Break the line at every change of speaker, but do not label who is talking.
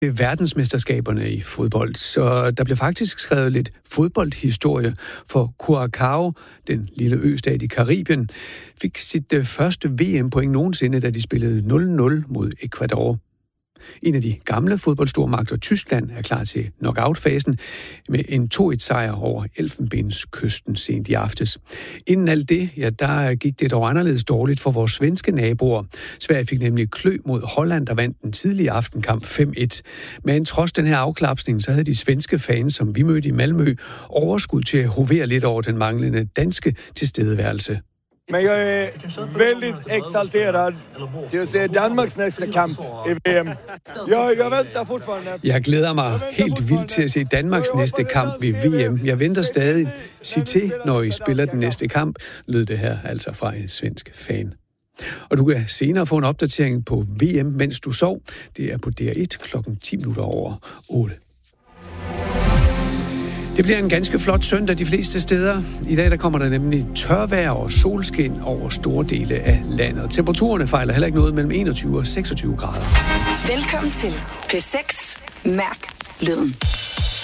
verdensmesterskaberne i fodbold, så der blev faktisk skrevet lidt fodboldhistorie, for Curaçao, den lille østat i Karibien, fik sit første VM-point nogensinde, da de spillede 0-0 mod Ecuador. En af de gamle fodboldstormagter, Tyskland, er klar til knockout-fasen med en 2-1-sejr over Elfenbenskysten sent i aftes. Inden alt det, der gik det dog anderledes dårligt for vores svenske naboer. Sverige fik nemlig klø mod Holland, der vandt den tidlige aftenkamp 5-1. Men trods den her afklapsning, så havde de svenske fans, som vi mødte i Malmø, overskud til at hovere lidt over den manglende danske tilstedeværelse.
Men jag är väldigt exalterad till att se Danmarks nästa kamp i VM. Jag väntar fortfarande.
Jeg glæder mig helt vildt til at se Danmarks næste kamp ved VM. Jeg venter stadig. Sig til, når I spiller den næste kamp, lød det her altså fra en svensk fan. Og du kan senere få en opdatering på VM, mens du sov. Det er på DR1 klokken 8:10. Det bliver en ganske flot søndag de fleste steder. I dag der kommer der nemlig tørvejr og solskin over store dele af landet. Temperaturerne fejler heller ikke noget mellem 21 og 26 grader.
Velkommen til P6 Mærk Lyden.